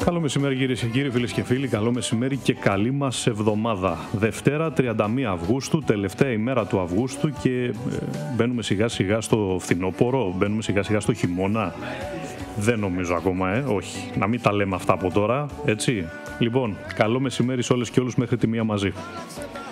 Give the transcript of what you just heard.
Καλό μεσημέρι κυρίες και κύριοι, φίλες και φίλοι, καλό μεσημέρι και καλή μας εβδομάδα. Δευτέρα 31 Αυγούστου, τελευταία ημέρα του Αυγούστου και μπαίνουμε σιγά σιγά στο φθινόπωρο, μπαίνουμε σιγά σιγά στο χειμώνα. Δεν νομίζω ακόμα, όχι. Να μην τα λέμε αυτά από τώρα, έτσι. Λοιπόν, καλό μεσημέρι σε όλες και όλους μέχρι τη μία μαζί.